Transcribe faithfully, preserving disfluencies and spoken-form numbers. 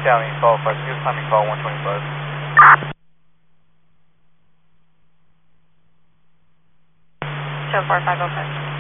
Stallion, call five, give us time to call one twenty-five. Show four five oh five.